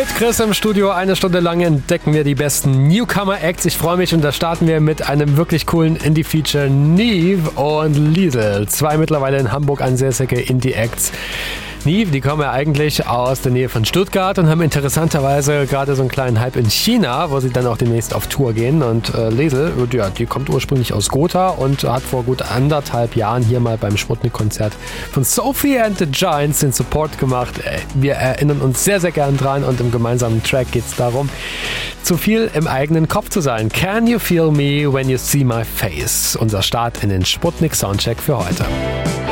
Mit Chris im Studio 1 Stunde lang entdecken wir die besten Newcomer-Acts. Ich freue mich und da starten wir mit einem wirklich coolen Indie-Feature. Neve und Liesl, 2 mittlerweile in Hamburg ansässige Indie-Acts. Neve, die kommen ja eigentlich aus der Nähe von Stuttgart und haben interessanterweise gerade so einen kleinen Hype in China, wo sie dann auch demnächst auf Tour gehen. Und Liesl, ja, die kommt ursprünglich aus Gotha und hat vor gut 1,5 Jahren hier mal beim Sputnik-Konzert von Sophie and the Giants den Support gemacht. Wir erinnern uns sehr, sehr gern dran und im gemeinsamen Track geht es darum, zu viel im eigenen Kopf zu sein. Can you feel me when you see my face? Unser Start in den Sputnik Soundcheck für heute.